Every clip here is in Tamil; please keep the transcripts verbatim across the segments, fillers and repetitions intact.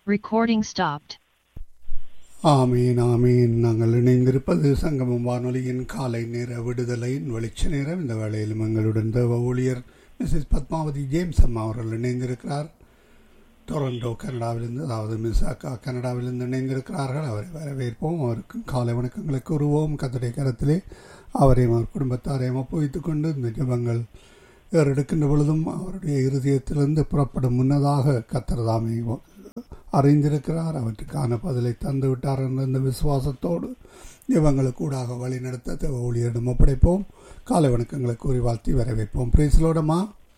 Recording stopped. ஆமீன் ஆமீன். நாங்கள் இணைந்திருப்பது சங்கமம் வானொலியின் காலை நேர விடுதலையின் வெளிச்ச நேரம். இந்த வேளையிலும் எங்களுடன் தேவ ஊழியர் மிஸ்ஸஸ் பத்மாவதி ஜேம்ஸ் அம்மா அவர்கள் இணைந்திருக்கிறார். டொரண்டோ கனடாவிலிருந்து, அதாவது மிஸ் அக்கா கனடாவிலிருந்து இணைந்திருக்கிறார்கள். அவரை வரவேற்போம். அவருக்கு காலை வணக்கங்களை கூறுவோம். கர்த்தருடைய கரத்திலே அவரையும் அவர் குடும்பத்தாரையும் ஒப்புவித்துக் கொண்டு இந்த ஜெபங்கள் ஏறெடுக்கின்ற பொழுதும் அவருடைய இருதயத்திலிருந்து புறப்படும் முன்னதாக கர்த்தர் தாமே அறிந்திருக்கிறார், அவற்றுக்கான பதிலை தந்து விட்டார் என்ற இந்த விசுவாசத்தோடு இவங்களுக்கு கூடாக வழி நடத்த ஊழியரிடம் ஒப்படைப்போம். காலை வணக்கங்களை கூறி வாழ்த்தி வரவேற்போம். பிரேசலோடமா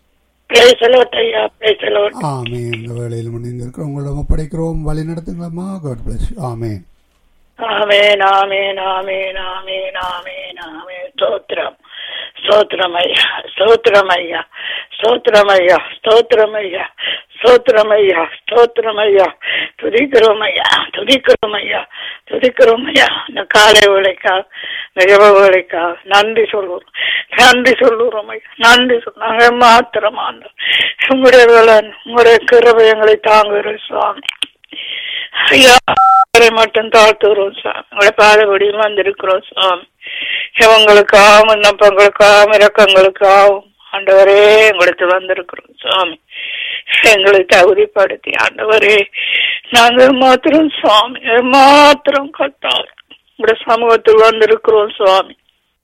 ஆமே. இந்த வேளையில் முன்னிருக்கிறோம், உங்களிடம் ஒப்படைக்கிறோம். வழி நடத்துங்களம்மா. God bless you. ஆமேன். ஆமேன் ஆமேன் ஆமேன் ஆமேன் ஆமேன் ஆமேன். ஸ்தோத்திரம் ஸ்தோத்திரம் ஐயா, ஸ்தோத்திரம் ஐயா, ஸ்தோத்திரம் ஐயா, ஸ்தோத்திரம் ஐயா, ஸ்தோத்திரம் ஐயா, ஸ்தோத்திரம் ஐயா. துதிக்கிறோம் ஐயா, துதிக்கிறோம் ஐயா, துதிக்கிறோம் ஐயா. இந்த காலை வேளைக்கா, இந்த ஜெப வேளைக்கா நன்றி சொல்லுறோம், நன்றி சொல்லுறோம் ஐயா, நன்றி சொல். நாங்கள் மாத்திரமான உங்களுடைய வேலன், உங்களுடைய கிருபை எங்களை தாங்குகிறோம் சுவாமி. ஐயா மட்டும் தாழ்த்துகிறோம் சுவாமி. உங்களை பாதபடியும் வந்திருக்கிறோம் சுவாமி. இவங்களுக்காகவும் விண்ணப்பங்களுக்காகவும் இரக்கங்களுக்காகவும் ஆண்டவரே எங்களுக்கு வந்திருக்கிறோம் சுவாமி. எங்களை தகுதிப்படுத்தி ஆண்டவரே நாங்கள் மாத்திரம் சுவாமி மாத்திரம் கட்டால் உங்களுடைய சமூகத்தில் வந்திருக்கிறோம் சுவாமி.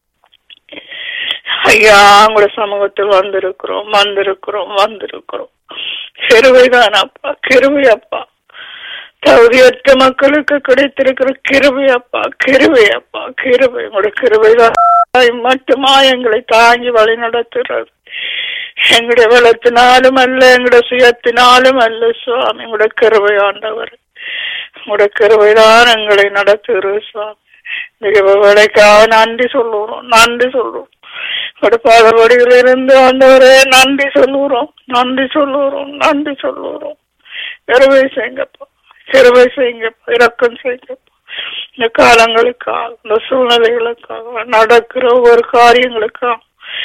ஐயா உங்களுடைய சமூகத்தில் வந்திருக்கிறோம் வந்திருக்கிறோம் வந்திருக்கிறோம். கிருபைதான் அப்பா, கிருபை அப்பா. தகுதியற்ற மக்களுக்கு கிடைத்திருக்கிற கிருபை அப்பா, கிருபை அப்பா, கிருபை. உங்களுடைய கிருபைதான் மட்டுமா எங்களை தாங்கி வழி நடத்துறது. எங்களுடைய பலத்தினாலும் அல்ல, எங்களுடைய சுயத்தினாலும் அல்ல சுவாமி. உங்களுடைய கிருபை ஆண்டவர், உங்களுடைய கிருபைதான் எங்களை நடத்துகிறது சுவாமி. வேலைக்காக நன்றி சொல்லுறோம், நன்றி சொல்லுவோம். பாதபடியில் இருந்து ஆண்டவரே நன்றி சொல்லுறோம், நன்றி சொல்லுறோம், நன்றி சொல்லுறோம். கிருபை செய்யுங்கப்பா, கிருபை செய்யுங்கப்பா, இரக்கம் செய்யுங்கப்பா. இந்த காலங்களுக்காக, இந்த சூழ்நிலைகளுக்காக, நடக்கிற ஒவ்வொரு காரியங்களுக்காக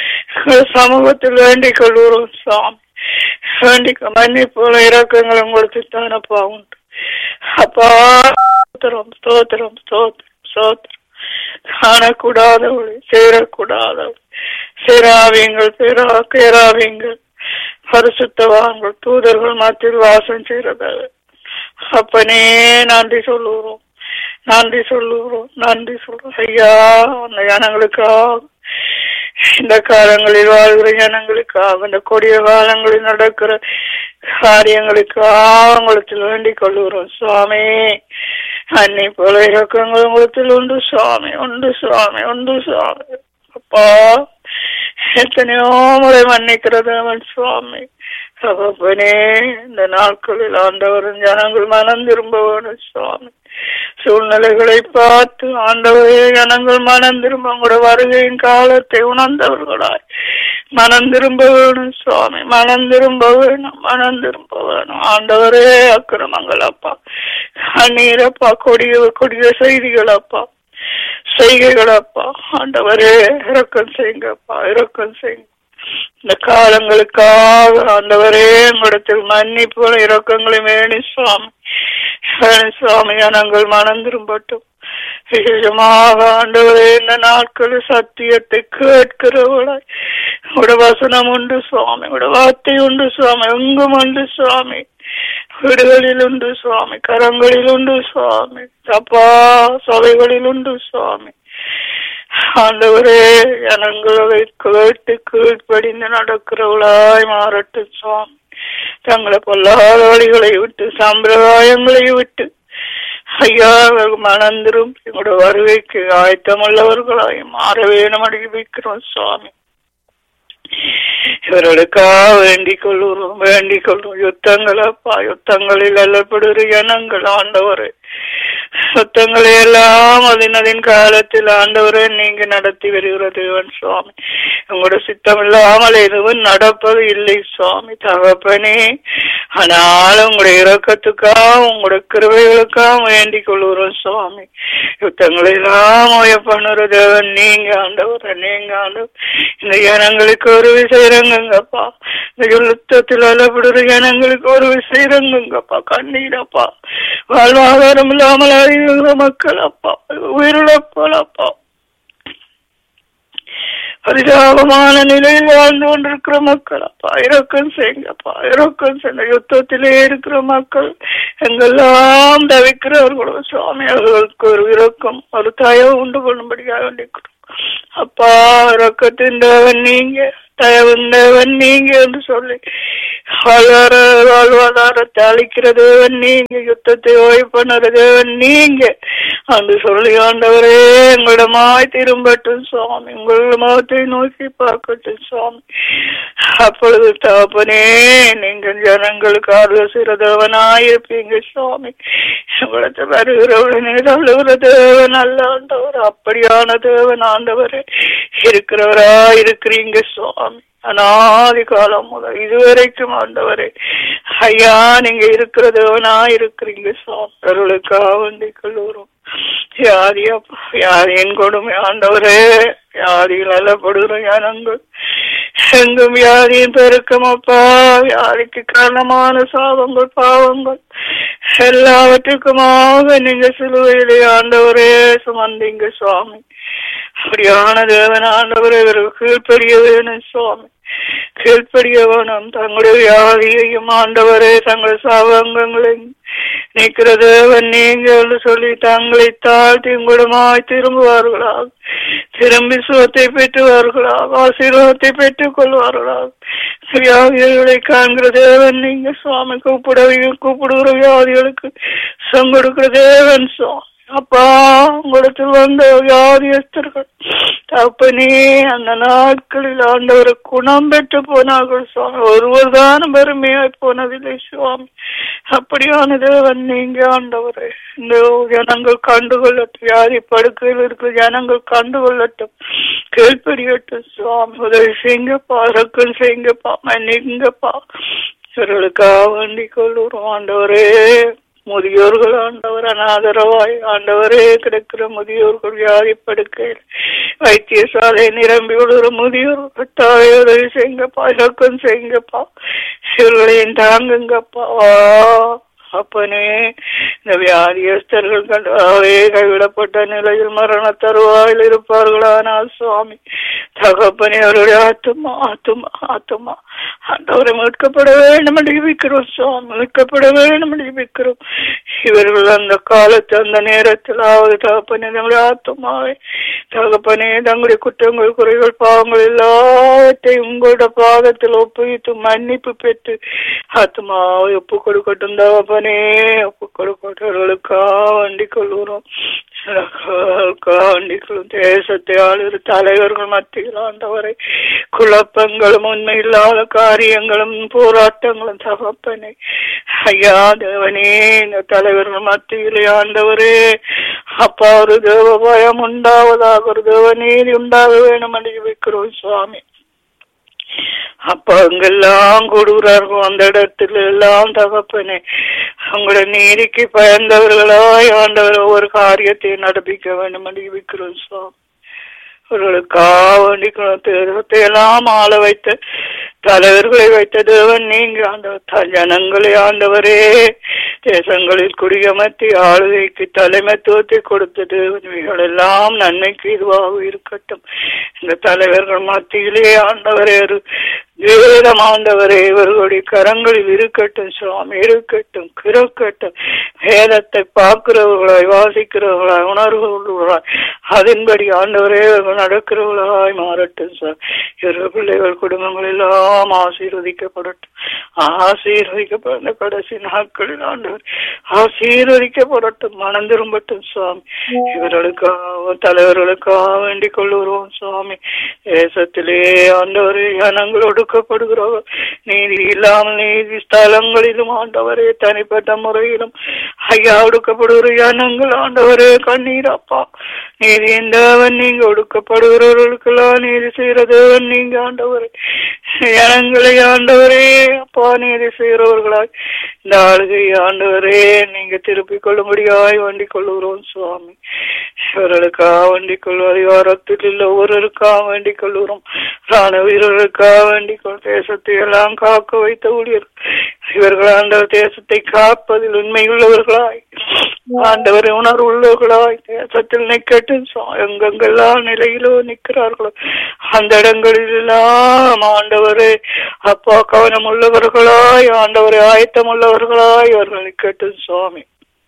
சமூகத்தில் வேண்டிக் கொள்கிறோம் சுவாமி. வேண்டிக்க மன்னிப்போல இரக்கங்கள் உங்களுக்கு தானப்பா உண்டு அப்பா. ஸ்தோத்திரம் ஸ்தோத்திரம் ஸ்தோத்திரம் ஸ்தோத்திரம். காணக்கூடாதவளை, சேரக்கூடாதவள், சேராவியங்கள், பேரா கேராவியங்கள், பரிசுத்தவான்கள், தூதர்கள் மத்தியில் வாசம் செய்கிறது. அப்பனே நன்றி சொல்லுகிறோம், நன்றி சொல்லுகிறோம், நன்றி சொல்றோம் ஐயா. அந்த ஜனங்களுக்காக, இந்த காலங்களில் வாழ்கிற ஜனங்களுக்காக, இந்த கொடிய காலங்களில் நடக்கிற காரியங்களுக்காக உங்களுக்கு வேண்டிக் கொள்ளுகிறோம் சுவாமி. அன்னை போல இறக்கங்கள் உங்களுக்கு உண்டு சுவாமி, உண்டு சுவாமி, உண்டு சுவாமி. அப்பா எத்தனையோ முறை மன்னிக்கிறது அவன் சுவாமி. அப்பனே இந்த நாட்களில் ஆண்டவரும் ஜனங்கள் மனம் திரும்ப வேணும் சுவாமி. சூழ்நிலைகளை பார்த்து ஆண்டவரே ஜனங்கள் மனம் திரும்ப உங்களோட வருகையின் காலத்தை உணர்ந்தவர்களாய் மனம் திரும்ப வேணும் சுவாமி. மனம் திரும்ப வேணும், மனம் திரும்ப வேணும் ஆண்டவரே. அக்கிரமங்கள் அப்பா, கண்ணீரப்பா, கொடிய கொடிய செய்திகள் அப்பா, செய்கைகள் அப்பா, ஆண்டவரே இரக்கம் செய்யுங்கப்பா, இரக்கம் செய்யுங்க. இந்த காலங்களுக்காக ஆண்டவரே உங்களிடத்தில் மன்னிப்பு இரக்கங்களை வேணி சுவாமி, வேணி சுவாமி. ஜனங்கள் மனம் திரும்பட்டும் விசேஷமாக ஆண்டவரே. இந்த நாட்களில் சத்தியத்தை கேட்கிறவளாய் உட வசனம் உண்டு சுவாமி, உட வார்த்தை உண்டு சுவாமி, எங்கும் உண்டு சுவாமி. வீடுகளில் உண்டு சுவாமி, கரங்களில் உண்டு சுவாமி, தப்பா சபைகளில் உண்டு சுவாமி. ஆண்டவரே ஜனங்களை கேட்டு கீழ்ப்படிந்து நடக்கிறவளாய் மாறட்டும் சுவாமி. தங்களை பொல்லாத வழிகளை விட்டு, சம்பிரதாயங்களை விட்டு ஐயா மனந்திரும் எங்களோட வருகைக்கு ஆயத்தமுள்ளவர்களாய் மாற வேணும் அறிவிக்கிறோம் சுவாமி. இவர்களுக்காக வேண்டிக் கொள்ளுறோம், வேண்டிக் கொள்ளும். யுத்தங்கள் அப்பா, யுத்தங்களில் அல்லப்படுகிற ஜனங்கள் ஆண்டவரே சுத்தங்களை எல்லாம் அதன் காலத்தில் ஆண்டவரை நீங்க நடத்தி வருகிற தேவன் சுவாமி. உங்களோட சித்தம் இல்லாமல் எதுவும் நடப்பது இல்லை சுவாமி தகப்பனே. ஆனால் உங்களுடைய இரக்கத்துக்காக உங்களுடைய கிருபைகளுக்காக வேண்டிக் கொள்கிறோம் சுவாமி. யுத்தங்களை எல்லாம் பண்ணுற தேவன் நீங்க ஆண்டவரை நீங்க ஆண்டவர். இந்த ஜனங்களுக்கு ஒரு விஷயம் இறங்குங்கப்பா. இந்த யுத்தத்தில் அலப்படுற ஜனங்களுக்கு ஒரு விஷயம் இறங்குங்கப்பா. கண்ணீரப்பா, வாழ்வாதாரம் இல்லாமல் அறிவுகிற மக்கள் அப்பா, உயிரிழப்போலப்பா, பரிதாபமான நிலையில் வாழ்ந்து கொண்டிருக்கிற மக்கள் அப்பா இறக்கம் செய்யுங்கப்பா. இறக்கம் செய்ய யுத்தத்திலே இருக்கிற மக்கள் எங்கெல்லாம் தவிக்கிறவர்களோ சுவாமி அவர்களுக்கு ஒரு இறக்கம் ஒரு தயவு உண்டு கொள்ளும்படியாக வேண்டிக்கிறோம் அப்பா. இறக்கத்தின் தேவன் நீங்க, தயவின் தேவன் நீங்க என்று சொல்லி வாழ்வார வாழ்வாதாரத்தை அளிக்கிற தேவன் நீங்க, யுத்தத்தை ஓய்வு பண்ணுற தேவன் நீங்க என்று சொல்லி ஆண்டவரே எங்களிடமாய் திரும்பட்டும் சுவாமி. உங்கள் முகத்தை நோக்கி பார்க்கட்டும் சுவாமி. அப்பொழுது தகப்பனே நீங்கள் ஜனங்களுக்கு ஆறுதல் செய்கிற தேவனாயிருப்பீங்க சுவாமி. உங்களுக்கு வருகிறவளே தள்ளுகிற தேவன் அல்ல ஆண்டவர், அப்படியான தேவன் ஆண்டவரே இருக்கிறவரா இருக்கிறீங்க சுவாமி. அநாதி காலம் முதல் இதுவரைக்கும் ஆண்டவரே ஐயா நீங்க இருக்கிற தேவனா இருக்கிறீங்க சுவாமி. அவர்களுக்காக வேண்டி கொள்ளுகிறோம். வியாதியா வியாதியின் கொடுமை ஆண்டவரே, வியாதிகள் அல்லப்படுகிற ஜனங்கள் எங்கும் வியாதியின் பெருக்கமப்பா. வியாதிக்கு காரணமான சாபங்கள் பாவங்கள் எல்லாவற்றுக்குமாக நீங்க சிலுவையிலே ஆண்டவரே சுமந்தீங்க சுவாமி. அப்படியான தேவன் ஆண்டவரே இவர்கள் கீழ்ப்படிய வேணும் சுவாமி, கீழ்ப்படிய வேணும். தங்களுடைய வியாதியையும் ஆண்டவரே தங்கள் சாபங்களை நீக்கிற தேவன் நீங்க என்று சொல்லி தங்களை தாழ்த்தி உங்களுமாய் திரும்புவார்களாக, திரும்பி சுகத்தை பெற்றுவார்களாக, ஆசீர்வாதத்தை பெற்றுக் கொள்வார்களாக. வியாதிகளை காண்கிற தேவன் நீங்க சுவாமி. கூப்பிட கூப்பிடுகிற வியாதிகளுக்கு சங்கொடுக்கிற தேவன் சுவாமி. அப்பா உங்களுக்கு வந்த வியாதியஸ்தர்கள் தப்பனே அந்த நாட்களில் ஆண்டவரை குணம் பெற்று போனார்கள் சுவாமி. ஒருவர் தானும் பெருமையாய் போனதில்லை சுவாமி. அப்படியான தேவன் நீங்க ஆண்டவரே. இந்த ஜனங்கள் கண்டுகொள்ளட்டும், வியாதி படுக்கையில் இருக்கிற ஜனங்கள் கண்டுகொள்ளட்டும், கேள்படியட்டும் சுவாமி. உதவி செய்யுங்கப்பா, இறக்கம் செய்யுங்கப்பா, மன்னிங்கப்பா. இவர்களுக்காக வேண்டிக் கொள்ளுறோம் ஆண்டவரே. முதியோர்கள் ஆண்டவர் அநாதரவாய் ஆண்டவரே கிடக்கிற முதியோர்கள் வியாதி படுக்கையில் வைத்தியசாலை நிரம்பி விடுற முதியோர்கள் தாயை உதவி செய்யுங்கப்பா, இலக்கம் செய்யுங்கப்பா, இவர்களையும் தாங்குங்கப்பா. அப்பனே இந்த வியாதியஸ்தர்கள் கண்டாவே கைவிடப்பட்ட நிலையில் மரண தருவாயில் இருப்பார்களானால் சுவாமி தகப்பனே அவருடைய ஆத்துமா ஆத்துமா ஆத்துமா ஆண்டவரை மீட்கப்பட வேண்டும் என்று ஜெபிக்கிறோம் சுவாமி. மீட்கப்பட வேண்டும் என்று ஜெபிக்கிறோம். இவர்கள் அந்த காலத்து அந்த நேரத்தில் ஆவது தகப்பனே தங்களுடைய ஆத்துமாவை தகப்பனே தங்களுடைய குற்றங்கள் குறைகள் பாவங்கள் எல்லாவற்றையும் உங்களோட பாதத்தில் ஒப்புவித்து மன்னிப்பு பெற்று ஆத்துமாவை ஒப்பு கொடுக்கட்டும் தகப்பனே. ஒப்பு கொடுக்கட்டவர்களுக்காக வேண்டிக் கொள்கிறோம். தேசத்தை ஆளுகிற தலைவர்கள் மத்தியில் ஆண்டவரை குழப்பங்களும் உண்மை இல்லாத காரியங்களும் போராட்டங்களும் தகப்பனே ஐயா தேவனே இந்த தலைவர்கள் மத்தியிலே ஆண்டவரே அப்பா ஒரு தேவ பயம் உண்டாவதாக, ஒரு தேவ நீதி உண்டாக வேணும் என்று வைக்கிறோம் சுவாமி. அப்ப அங்கெல்லாம் கூடுகிறார்கள் அந்த இடத்துல எல்லாம் தகப்பனே அவங்களோட நீதிக்கு பயந்தவர்களாய் ஆண்டவர் ஒவ்வொரு காரியத்தை நடப்பிக்க வேண்டும் என்று வைக்கிறோம் சுவாமி. அவர்களுக்காக வேண்டிக்கணும். தேசத்தை எல்லாம் ஆள வைத்த தலைவர்களை வைத்த தேவன் நீங்க ஆண்டவர். ஜனங்களை ஆண்டவரே தேசங்களில் குடியமர்த்தி ஆளுகைக்கு தலைமைத்துவத்தை கொடுத்த தேவன் எல்லாம் நன்மைக்கு இதுவாக இருக்கட்டும். இந்த தலைவர்கள் மத்தியிலே ஆண்டவரே வேதம் ஆண்டவரே இவர்களுடைய கரங்களில் இருக்கட்டும் சுவாமி, இருக்கட்டும் கிரக்கட்டும். வேதத்தை பார்க்கிறவர்களாய் வாசிக்கிறவர்களாய் உணர்வுகளாய் அதன்படி ஆண்டவரே இவர்கள் நடக்கிறவர்களாய் மாறட்டும் சார். இவர்கள் பிள்ளைகள் குடும்பங்கள் எல்லாம் ஆசீர்வதிக்கப்படட்டும், ஆசீர்வதிக்கப்பட்ட கடைசி நாட்களில் ஆண்டவர் ஆசீர்வதிக்கப்படட்டும், மனம் திரும்பட்டும் சுவாமி. இவர்களுக்காக தலைவர்களுக்காக வேண்டிக் கொள்ளுகிறோம் சுவாமி. தேசத்திலே ஆண்டவரே ஜனங்கள் ஒடுக்கப்படுகிறவர் நீதி இல்லாமல் நீதி ஸ்தலங்களிலும் ஆண்டவரே தனிப்பட்ட முறையிலும் ஐயா ஒடுக்கப்படுகிற ஜனங்கள் ஆண்டவரே கண்ணீர் அப்பா நீதி என்றவன் நீங்க ஒடுக்கப்படுகிறவர்களுக்கெல்லாம் நீதி செய்யறதவன் நீங்க ஆண்டவரே ஜனங்களை ஆண்டவரே அப்பா நீதி செய்கிறவர்களாய் இந்த ஆளுகை ஆண்டவரே நீங்க திருப்பிக் கொள்ளும்படியாய் வண்டிக் கொள்ளுகிறோம் சுவாமி. இவர்களுக்காக வேண்டிக் கொள்ளும் அதிகாரத்தில் இல்லை ஒவ்வொருவருக்காக வேண்டிக் கொள்ளுகிறோம். ராணுவ வீரர்களுக்காக வேண்டிக் கொள் தேசத்தை எல்லாம் காக்க வைத்த ஊழியர் இவர்கள் ஆண்டவர் தேசத்தை காப்பதில் உண்மையுள்ளவர்களாய் ஆண்டவரை உணர்வு உள்ளவர்களாய் தேசத்தில் நிக்கட்டும். எங்கெங்கெல்லாம் நிலையிலோ நிற்கிறார்களோ அந்த இடங்களில் எல்லாம் ஆண்டவரே அப்பா கவனம் உள்ளவர்களாய் ஆண்டவரை ஆயத்தம் உள்ளவர்களாய் இவர்கள் நிக்கட்டும் சுவாமி.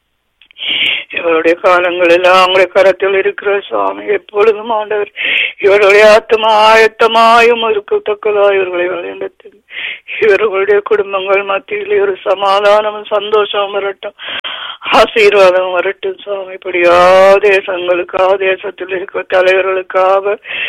இவருடைய காலங்கள் எல்லாம் அவங்களுடைய கரத்தில் இருக்கிற சுவாமி. எப்பொழுதும் ஆண்டவர் இவருடைய ஆத்மா ஆயத்தமாயும் இருக்கத்தக்கதா இவர்களை வழிநடத்தும். இவர்களுடைய குடும்பங்கள் மத்தியில் ஒரு சமாதானமும் சந்தோஷமும் வரட்டும், ஆசீர்வாதம் வரட்டும் சுவாமி. இப்படியா தேசங்களுக்காக தேசத்தில் இருக்கிற தலைவர்களுக்காக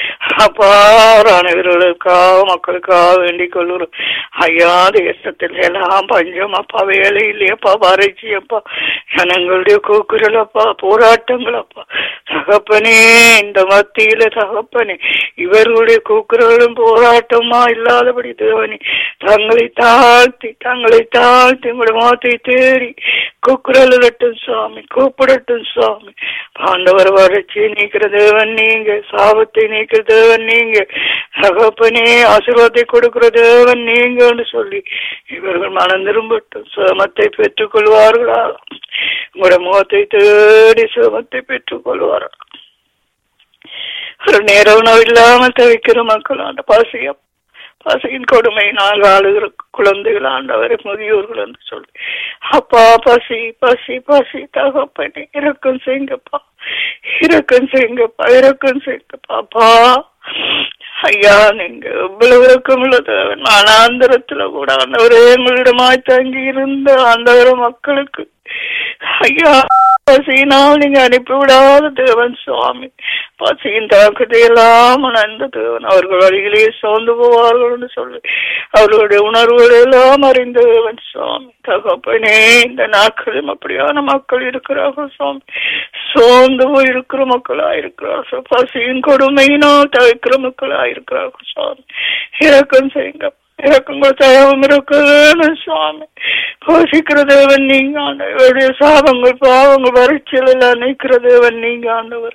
அப்பாறானவர்களுக்காக மக்களுக்காக வேண்டிக் கொள்ளுறோம். ஐயா தேசத்தில் எல்லாம் பஞ்சம் அப்பா, வேலை இல்லையப்பா, வறட்சி அப்பா, ஜனங்களுடைய கூக்குரல் அப்பா, போராட்டங்கள் அப்பா தகப்பனே. இந்த மத்தியில தகப்பனே இவர்களுடைய கூக்குரலும் போராட்டமா இல்லாதபடி தேவனே தங்களை தாழ்த்தி தங்களை தாழ்த்தி உங்களுடைய முகத்தை தேடி கூக்குரல் இடட்டும் சுவாமி, கூப்பிடட்டும் சுவாமி. பாண்டவர் வறட்சியை நீக்கிற தேவன் நீங்க, சாபத்தை நீக்கிற தேவன் நீங்க, தகப்பனே ஆசீர்வாதத்தை கொடுக்கிற தேவன் நீங்கன்னு சொல்லி இவர்கள் மனம் திரும்பட்டும், சேமத்தை பெற்றுக் கொள்வார்களா, உங்களுடைய முகத்தை தேடி சேமத்தை பெற்றுக் கொள்வார்கள். ஒரு நேர உணவு இல்லாமல் தவிக்கிற மக்கள் ஆண்ட பசியம் பசியின் கொடுமை நாள் ஆளுகிற குழந்தைகள் ஆண்டவரை முதியோர்கள் என்று சொல்லி அப்பா பசி பசி பசி தகப்பனே இறக்கம் செய்யுங்கப்பா, இறக்கம் செய்யுங்கப்பா, இறக்கம் செய்யுங்கப்பா. அப்பா ஐயா நீங்க எவ்வளவு இறக்கம் உள்ளது மனாந்தரத்துல கூட ஆண்டவரே எங்களிடமாய் தங்கி இருந்த ஆண்டவர மக்களுக்கு ஐயா பசியினால் நீங்க அனுப்பிவிடாத தேவன் சுவாமி. பசியின் தாக்கத்தையெல்லாம் உணர்ந்த தேவன் அவர்கள் வழியிலே சோர்ந்து போவார்கள் சொல்லி அவர்களுடைய உணர்வுகள் எல்லாம் அறிந்த தேவன் சுவாமி. தகப்பனே இந்த நாட்களும் அப்படியான மக்கள் இருக்கிறார்கள் சுவாமி, சோர்ந்து போய் இருக்கிற மக்களா இருக்கிறார்கள், பசியின் கொடுமையினால் தவிக்கிற மக்களா இருக்கிறார்கள் சுவாமி. இறக்கம் செய்யுங்க, இறக்கங்கள் தயவும் இருக்க வேணும் சுவாமி. போஷிக்கிற தேவன் நீங்க ஆண்டவருடைய சாபங்கள் பாவங்கள் வறட்சியில் எல்லாம் நீக்கிற தேவன் நீங்க ஆண்டவர்.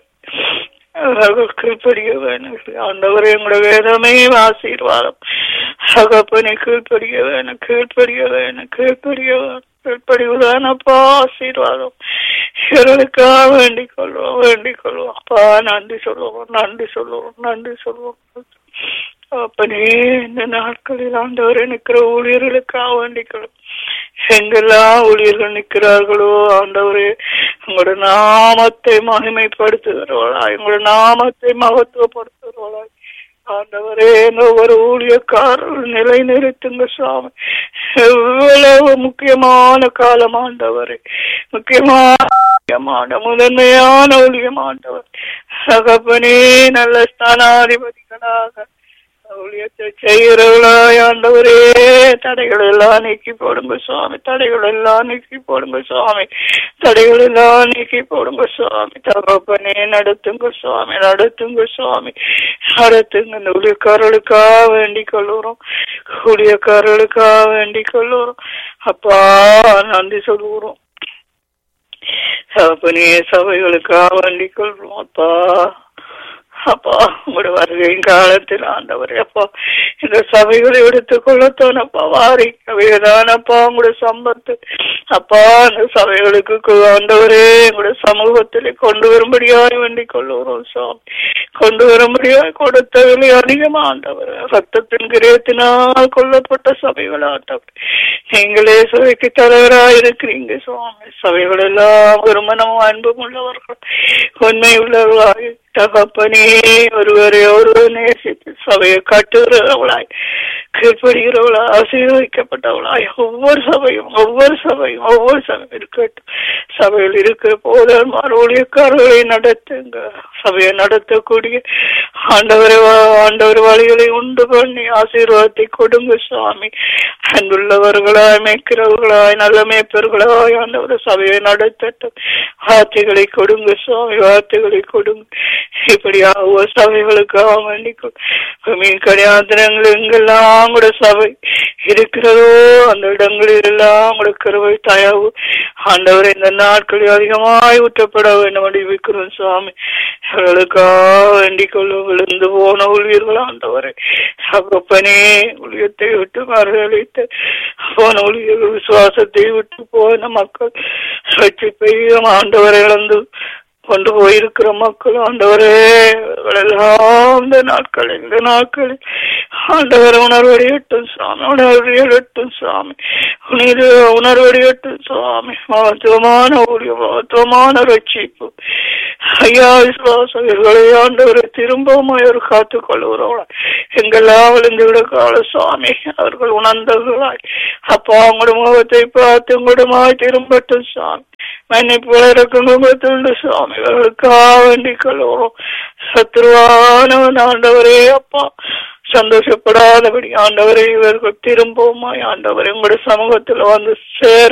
கீழ்படிய வேணும் ஆண்டவர், எங்களுடைய வேதமே ஆசீர்வாதம் சகப்பனை கீழ்படிய வேணும், கீழ்படிய வேணும், கீழ்படிய வேணும், கீழ்படிவுதான் அப்பா ஆசீர்வாதம். இவர்களுக்காக வேண்டிக் கொள்வோம், வேண்டிக் கொள்வோம் அப்பா. நன்றி சொல்லுவோம், நன்றி சொல்லுவோம், நன்றி சொல்லுவோம் அப்பனே. இந்த நாட்களில் ஆண்டவர் நிற்கிற ஊழியர்களுக்காக வேண்டிக்கிறோம். எங்கெல்லாம் ஊழியர்கள் நிற்கிறார்களோ ஆண்டவரே உங்களோட நாமத்தை மகிமைப்படுத்துகிறவளா, எங்களோட நாமத்தை மகத்துவப்படுத்துகிறவளா ஆண்டவரே. ஒவ்வொரு ஊழியக்காரர்கள் நிலை நிறுத்துங்க சுவாமி. எவ்வளவு முக்கியமான காலம் ஆண்டவரே, முக்கியமான முதன்மையான ஊழியமாண்டவர் தகப்பனே. நல்ல ஸ்தானாதிபதிகளாக ஊழியத்தை செய்கிறவளாய் ஆண்டவரே தடைகள் எல்லாம் நீக்கி போடுங்க சுவாமி, தடைகள் எல்லாம் நீக்கி போடுங்க சுவாமி, தடைகள் எல்லாம் நீக்கி போடுங்க சுவாமி. தகப்பனே நடத்துங்க சுவாமி, நடத்துங்க சுவாமி, நடத்துங்க. இந்த ஊழியக்காரர்களுக்காக வேண்டிக் கொள்ளுறோம், ஊழியக்காரர்களுக்காக வேண்டிக் கொள்ளுறோம் அப்பா. நன்றி சொல்லுகிறோம் தகப்பனே. சபைகளுக்காக வேண்டிக் கொள்றோம் அப்பா. அப்பா உங்களோட வருகையின் காலத்தில் ஆண்டவரே அப்பா இந்த சபைகளை எடுத்துக் கொள்ளத்தானப்பா வாரி அவைதானப்பா உங்களோட சம்பத்து அப்பா அந்த சபைகளுக்கு ஆண்டவரே எங்களுடைய சமூகத்திலே கொண்டு வரும்படியாய் வேண்டிக் கொள்ளுகிறோம் சுவாமி. கொண்டு வரும்படியாய் கொடுத்த விலை அதிகமா ஆண்டவர், ரத்தத்தின் கிரயத்தினால் கொல்லப்பட்ட சபைகள் ஆண்டவர். நீங்களே சபைக்கு தலைவராக இருக்கிறீங்க சுவாமி. சபைகள் எல்லாம் வருமானம் அன்பும் உள்ளவர்கள், உண்மை உள்ளவர்களாய் தகப்பனே ஒருவரை ஒருவர் நேசித்து சபையை கட்டுகிறவளாய் கீழ்படுகிறவளா ஆசீர்வதிக்கப்பட்டவளாய் ஒவ்வொரு சபையும் ஒவ்வொரு சபையும் ஒவ்வொரு சபையும் இருக்கட்டும். சபையில் இருக்கிற போதன்மார் ஊழியக்காரர்களை நடத்துங்க. சபையை நடத்தக்கூடிய ஆண்டவரை ஆண்டவர் வழிகளை உண்டு பண்ணி ஆசீர்வாதத்தை கொடுங்க சுவாமி. அன்புள்ளவர்களாய் மேய்க்கிறவர்களாய் நல்ல மேய்ப்பர்களாய் ஆண்டவர் சபையை நடத்தட்டும். வார்த்தைகளை கொடுங்க சுவாமி, வார்த்தைகளை கொடுங்க. இப்படியா ஒவ்வொரு சபைகளுக்காக வேண்டிக்கும் மீன் கல்யாணங்கள் எங்கெல்லாம் கூட சபை இருக்கிறதோ அந்த இடங்களில் எல்லாம் கூட கருவை தயவு ஆண்டவர் இந்த நாட்களில் அதிகமாய் ஊற்றப்பட வேண்டும் அறிவிக்கிறோம் சுவாமி. அவர்களுக்காக வேண்டிக் கொள்ளும். விழுந்து போன ஊழியர்கள் ஆண்டவரை சகப்பனே ஊழியத்தை விட்டு மறுதளித்து போன ஊழியர்கள் விசுவாசத்தை விட்டு போன மக்கள் ரட்சிப்பையும் ஆண்டவரை இழந்து கொண்டு போயிருக்கிற மக்கள் ஆண்டவரே எல்லாம் இந்த நாட்களில் இந்த நாட்களில் ஆண்டவர் உணர்வடையட்டும் சுவாமி, உணர்வடையட்டும் சுவாமி, உணர் உணர்வடையட்டும் சுவாமி. மகத்துவமான ஊழிய மகத்துவமான ரட்சிப்பு ஐயா விசுவாசம் இவர்களை ஆண்டவரை திரும்பவும் அவர் காத்துக் கொள்ளுகிறவர்களாய் எங்கெல்லாம் விழுந்து விட கால சுவாமி அவர்கள் உணர்ந்தவர்களாய் அப்பா உங்களோட முகத்தை பார்த்து உங்களுடமாய் திரும்பட்டும் சுவாமி. மன்னிப்பு முகத்துண்டு சுவாமி இவர்களுக்காக வேண்டிக் கொள்ளுகிறோம். சத்துருவானவன் ஆண்டவரே அப்பா சந்தோஷப்படாதபடி ஆண்டவரை இவர்கள் திரும்பவுமாய் ஆண்டவரை உங்களுடைய சமூகத்தில் வந்து சேர